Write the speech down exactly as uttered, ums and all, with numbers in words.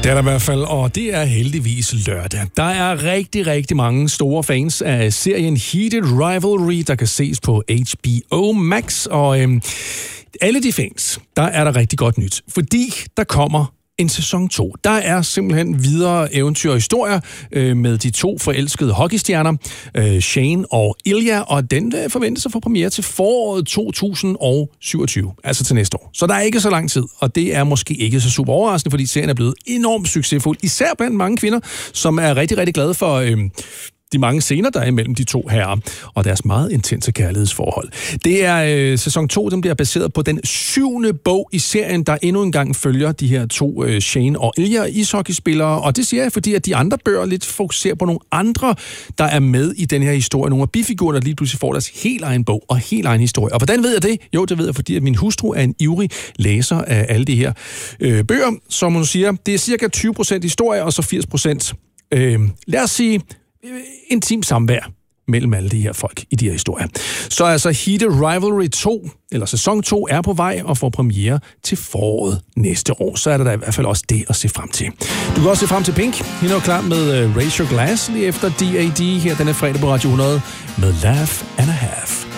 Det er der i hvert fald, og det er heldigvis lørdag. Der er rigtig, rigtig mange store fans af serien Heated Rivalry, der kan ses på H B O Max, og øhm, alle de fans, der er der rigtig godt nyt, fordi der kommer en sæson to. Der er simpelthen videre eventyr og historier øh, med de to forelskede hockeystjerner, øh, Shane og Ilja, og den øh, forventes at få premiere til foråret to tusind syvogtyve, altså til næste år. Så der er ikke så lang tid, og det er måske ikke så super overraskende, fordi serien er blevet enormt succesfuld, især blandt mange kvinder, som er rigtig, rigtig glade for øh, de mange scener, der er imellem de to herrer, og deres meget intense kærlighedsforhold. Det er øh, sæson to, den bliver baseret på den syvende bog i serien, der endnu engang følger de her to, øh, Shane og Ilja, ishockeyspillere, og det siger jeg, fordi at de andre bøger lidt fokuserer på nogle andre, der er med i den her historie. Nogle af bifigurerne, der lige pludselig får deres helt egen bog og helt egen historie. Og hvordan ved jeg det? Jo, det ved jeg, fordi at min hustru er en ivrig læser af alle de her øh, bøger, som hun siger, det er cirka tyve procent historie, og så firs procent, øh, lad os sige, intim samvær mellem alle de her folk i de her historier. Så altså Heated Rivalry to, eller sæson to, er på vej og får premiere til foråret næste år. Så er der da i hvert fald også det at se frem til. Du kan også se frem til Pink. Hende er klar med uh, Raise Your Glass lige efter D A D her denne fredag på Radio hundrede med Laugh and a Half.